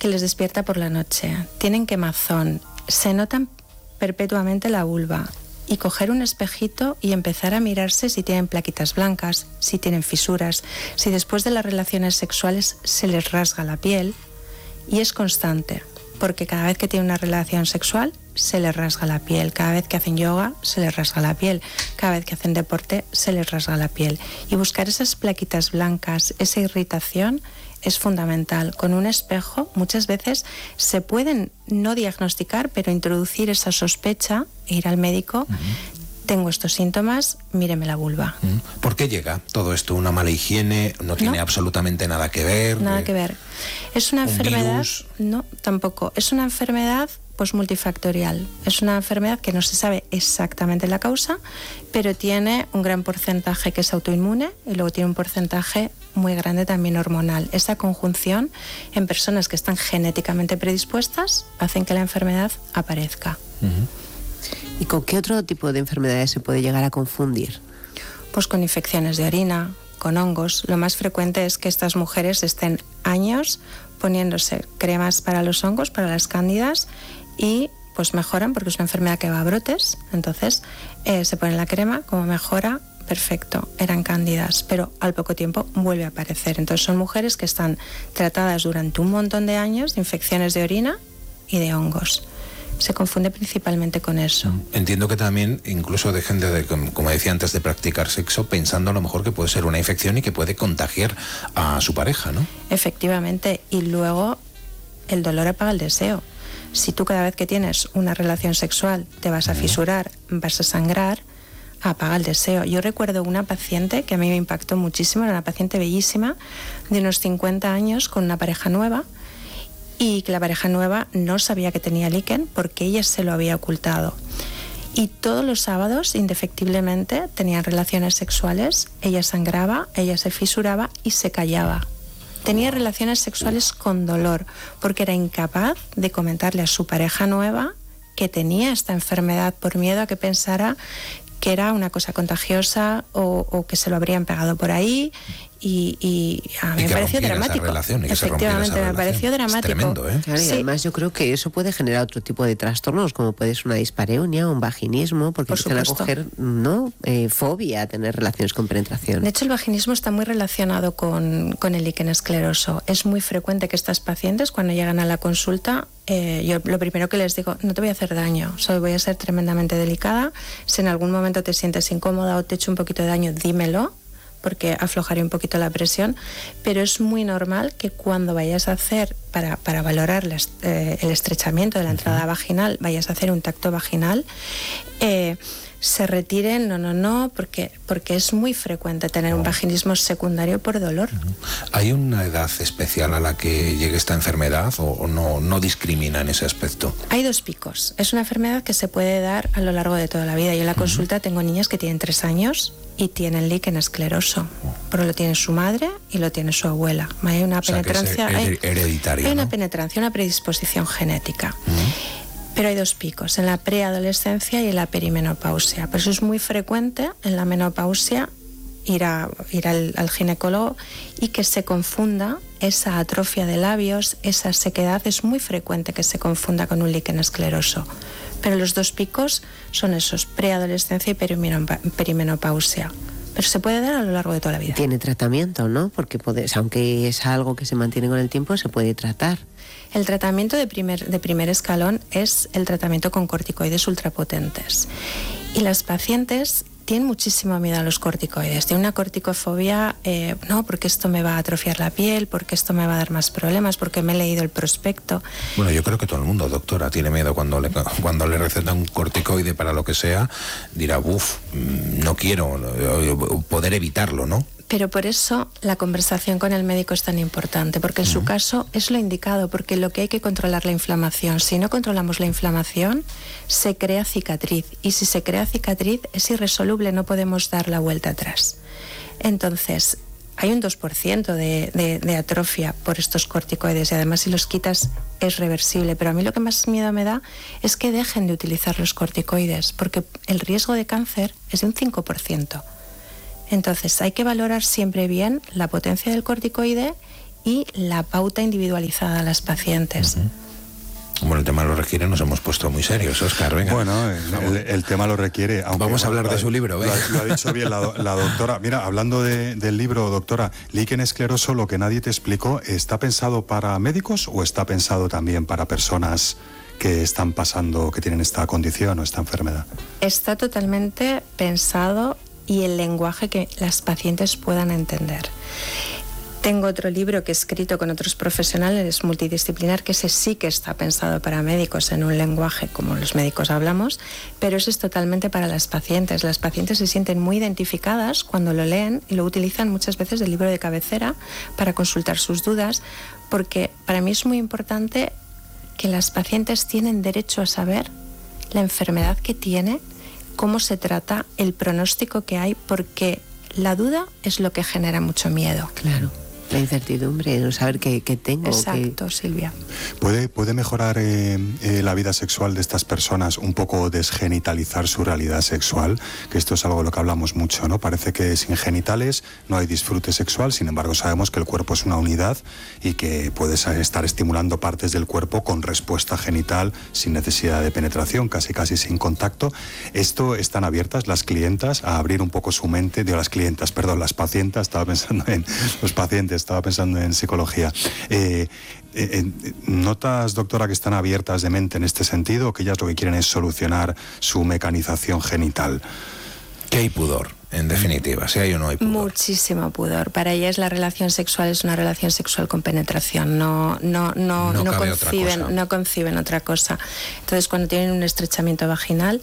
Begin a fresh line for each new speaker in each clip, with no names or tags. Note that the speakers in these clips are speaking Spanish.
les despierta por la noche, tienen quemazón, se notan perpetuamente la vulva, y coger un espejito y empezar a mirarse si tienen plaquitas blancas, si tienen fisuras, si después de las relaciones sexuales se les rasga la piel, y es constante, porque cada vez que tienen una relación sexual se les rasga la piel, cada vez que hacen yoga se les rasga la piel, cada vez que hacen deporte se les rasga la piel, y buscar esas plaquitas blancas, esa irritación, es fundamental. Con un espejo muchas veces se pueden no diagnosticar, pero introducir esa sospecha e ir al médico. Tengo estos síntomas, míreme la vulva.
¿Por qué llega todo esto? ¿Una mala higiene? ¿No tiene absolutamente nada que ver?
Nada que ver. ¿Es una enfermedad?
¿Virus?
No, tampoco. Es una enfermedad pues multifactorial. Es una enfermedad que no se sabe exactamente la causa, pero tiene un gran porcentaje que es autoinmune y luego tiene un porcentaje muy grande también hormonal. Esa conjunción en personas que están genéticamente predispuestas hacen que la enfermedad aparezca.
¿Y con qué otro tipo de enfermedades se puede llegar a confundir?
Pues con infecciones de orina, con hongos. Lo más frecuente es que estas mujeres estén años poniéndose cremas para los hongos, para las cándidas, y pues mejoran porque es una enfermedad que va a brotes. Entonces se ponen la crema, como mejora, perfecto, eran cándidas, pero al poco tiempo vuelve a aparecer. Entonces son mujeres que están tratadas durante un montón de años de infecciones de orina y de hongos. Se confunde principalmente con eso.
Entiendo que también incluso dejen de, como decía antes, de practicar sexo pensando a lo mejor que puede ser una infección y que puede contagiar a su pareja, ¿no? Efectivamente,
y luego el dolor apaga el deseo. Si tú cada vez que tienes una relación sexual te vas a fisurar, vas a sangrar, apaga el deseo. Yo recuerdo una paciente que a mí me impactó muchísimo, era una paciente bellísima, de unos 50 años, con una pareja nueva, y que la pareja nueva no sabía que tenía líquen porque ella se lo había ocultado. Y todos los sábados, indefectiblemente, tenían relaciones sexuales, ella sangraba, ella se fisuraba y se callaba. Tenía relaciones sexuales con dolor porque era incapaz de comentarle a su pareja nueva que tenía esta enfermedad por miedo a que pensara que era una cosa contagiosa o que se lo habrían pegado por ahí, y a mí me pareció dramático. Efectivamente, me pareció dramático.
Es tremendo, ¿eh?
Claro, y además yo creo que eso puede generar otro tipo de trastornos, como puede ser una dispareunia, un vaginismo, porque empiezan a coger fobia a tener relaciones con penetración.
De hecho, el vaginismo está muy relacionado con el líquen escleroso. Es muy frecuente que estas pacientes, cuando llegan a la consulta, yo lo primero que les digo, no te voy a hacer daño, solo voy a ser tremendamente delicada. Si en algún momento te sientes incómoda o te echo un poquito de daño, dímelo, porque aflojaré un poquito la presión, pero es muy normal que cuando vayas a hacer, para valorar el estrechamiento de la entrada vaginal, vayas a hacer un tacto vaginal, se retiren, porque es muy frecuente tener un vaginismo secundario por dolor.
¿Hay una edad especial a la que llegue esta enfermedad o no discrimina en ese aspecto?
Hay 2 picos. Es una enfermedad que se puede dar a lo largo de toda la vida. Yo en la consulta tengo niñas que tienen 3 años y tienen líquen escleroso, pero lo tiene su madre y lo tiene su abuela. Hay una penetrancia,
hereditaria,
hay una penetrancia, una predisposición genética. Pero hay 2 picos, en la preadolescencia y en la perimenopausia. Por eso es muy frecuente en la menopausia ir al ginecólogo y que se confunda esa atrofia de labios, esa sequedad. Es muy frecuente que se confunda con un líquen escleroso. Pero los 2 picos son esos, preadolescencia y perimenopausia. Pero se puede dar a lo largo de toda la vida.
Tiene tratamiento, ¿no? Porque aunque es algo que se mantiene con el tiempo, se puede tratar.
El tratamiento de primer escalón es el tratamiento con corticoides ultrapotentes. Y las pacientes tienen muchísimo miedo a los corticoides. Tienen una corticofobia, no, porque esto me va a atrofiar la piel, porque esto me va a dar más problemas, porque me he leído el prospecto.
Bueno, yo creo que todo el mundo, doctora, tiene miedo cuando le recetan un corticoide para lo que sea, dirá, no quiero, poder evitarlo, ¿no?
Pero por eso la conversación con el médico es tan importante, porque en su caso es lo indicado, porque lo que hay que controlar la inflamación. Si no controlamos la inflamación, se crea cicatriz, y si se crea cicatriz es irresoluble, no podemos dar la vuelta atrás. Entonces, hay un 2% de atrofia por estos corticoides, y además si los quitas es reversible, pero a mí lo que más miedo me da es que dejen de utilizar los corticoides, porque el riesgo de cáncer es de un 5%. Entonces hay que valorar siempre bien la potencia del corticoide y la pauta individualizada a las pacientes.
Bueno, el tema lo requiere, nos hemos puesto muy serios, Óscar, venga.
Bueno, el tema lo requiere. Aunque,
vamos a hablar de su libro.
Lo ha dicho bien la doctora. Mira, hablando del libro, doctora, Líquen escleroso, lo que nadie te explicó, ¿está pensado para médicos o está pensado también para personas que están pasando, que tienen esta condición o esta enfermedad?
Está totalmente pensado y el lenguaje que las pacientes puedan entender. Tengo otro libro que he escrito con otros profesionales, multidisciplinar, que ese sí que está pensado para médicos en un lenguaje como los médicos hablamos, pero ese es totalmente para las pacientes. Las pacientes se sienten muy identificadas cuando lo leen y lo utilizan muchas veces del libro de cabecera para consultar sus dudas, porque para mí es muy importante que las pacientes tienen derecho a saber la enfermedad que tiene, cómo se trata, el pronóstico que hay, porque la duda es lo que genera mucho miedo.
Claro. La incertidumbre, no saber qué tengo.
Exacto, Silvia.
¿Puede mejorar la vida sexual de estas personas un poco desgenitalizar su realidad sexual? Que esto es algo de lo que hablamos mucho, ¿no? Parece que sin genitales no hay disfrute sexual, sin embargo sabemos que el cuerpo es una unidad y que puedes estar estimulando partes del cuerpo con respuesta genital sin necesidad de penetración, casi sin contacto. ¿Esto están abiertas las clientas a abrir un poco su mente? Digo, las pacientes, estaba pensando en los pacientes, estaba pensando en psicología. ¿Notas, doctora, que están abiertas de mente en este sentido o que ellas lo que quieren es solucionar su mecanización genital?
Que hay pudor, en definitiva, si hay o no hay pudor.
Muchísimo pudor. Para ellas la relación sexual es una relación sexual con penetración, no conciben otra cosa. Entonces, cuando tienen un estrechamiento vaginal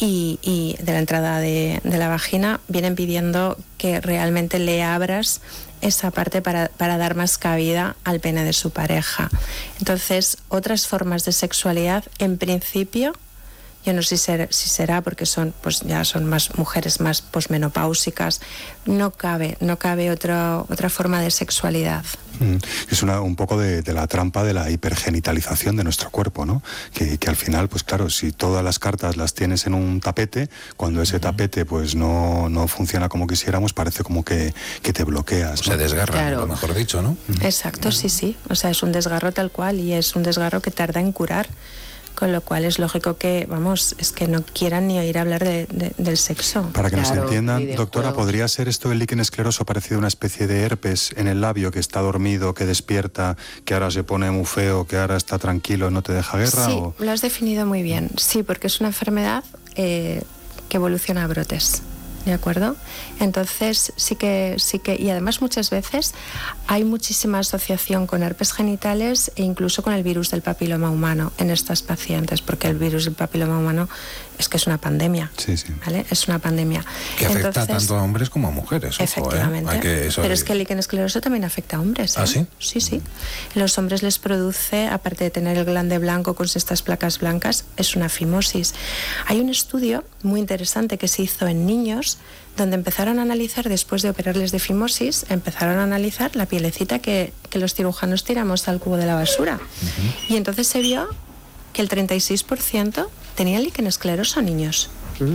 y de la entrada de la vagina, vienen pidiendo que realmente le abras esa parte para dar más cabida al pene de su pareja. Entonces, otras formas de sexualidad, en principio, yo no sé si será porque son más mujeres más posmenopáusicas, no cabe otra forma de sexualidad.
Es un poco de la trampa de la hipergenitalización de nuestro cuerpo, ¿no? Que al final, pues claro, si todas las cartas las tienes en un tapete, cuando ese tapete pues no funciona como quisiéramos, parece como que te bloqueas, ¿no?
Se desgarra, claro. Lo mejor dicho, ¿no?
Exacto, sí. O sea, es un desgarro tal cual y es un desgarro que tarda en curar. Con lo cual es lógico que, es que no quieran ni oír hablar del sexo.
Para que nos entiendan, doctora, ¿podría ser esto el líquen escleroso parecido a una especie de herpes en el labio que está dormido, que despierta, que ahora se pone muy feo, que ahora está tranquilo, no te deja guerra?
Sí, lo has definido muy bien. Sí, porque es una enfermedad que evoluciona a brotes. ¿De acuerdo? Entonces sí que, y además muchas veces hay muchísima asociación con herpes genitales e incluso con el virus del papiloma humano en estas pacientes, porque el virus del papiloma humano es que es una pandemia.
Sí.
¿Vale? Es una pandemia.
Que afecta tanto a hombres como a mujeres.
Efectivamente. Pero es que el líquen escleroso también afecta a hombres.
¿Ah, sí?
Sí. Los hombres les produce, aparte de tener el glande blanco con estas placas blancas, es una fimosis. Hay un estudio muy interesante que se hizo en niños donde empezaron a analizar, después de operarles de fimosis, empezaron a analizar la pielecita que los cirujanos tiramos al cubo de la basura. Y entonces se vio que el 36% tenían líquen escleroso niños.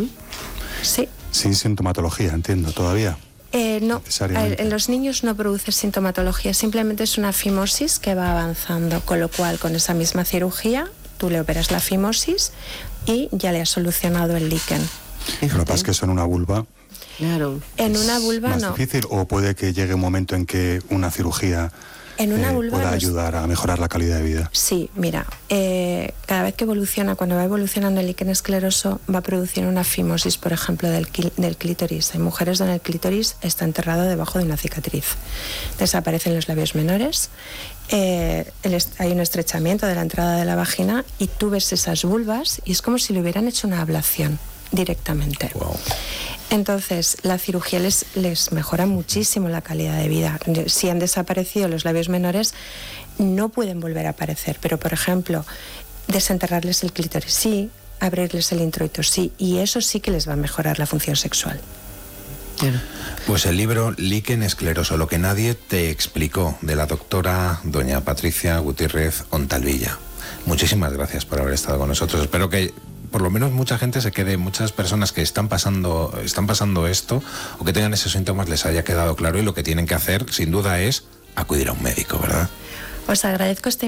Sí.
Sin sintomatología, entiendo, todavía.
No, en los niños no produce sintomatología, simplemente es una fimosis que va avanzando, con lo cual con esa misma cirugía tú le operas la fimosis y ya le has solucionado el líquen.
Lo que pasa es que eso en una vulva...
Claro. En una vulva
más difícil, o puede que llegue un momento en que una cirugía pueda ayudar a mejorar la calidad de vida.
Sí, mira, cada vez que cuando va evolucionando el líquen escleroso, va a producir una fimosis, por ejemplo, del clítoris. Hay mujeres donde el clítoris está enterrado debajo de una cicatriz. Desaparecen los labios menores, hay un estrechamiento de la entrada de la vagina y tú ves esas vulvas y es como si le hubieran hecho una ablación directamente.
Wow.
Entonces, la cirugía les mejora muchísimo la calidad de vida. Si han desaparecido los labios menores, no pueden volver a aparecer. Pero, por ejemplo, desenterrarles el clítoris, sí, abrirles el introito, sí, y eso sí que les va a mejorar la función sexual.
Pues el libro Líquen escleroso, lo que nadie te explicó, de la doctora doña Patricia Gutiérrez Ontalvilla. Muchísimas gracias por haber estado con nosotros. Espero que por lo menos mucha gente se quede, muchas personas que están pasando esto o que tengan esos síntomas les haya quedado claro, y lo que tienen que hacer sin duda es acudir a un médico, ¿verdad?
Os agradezco esta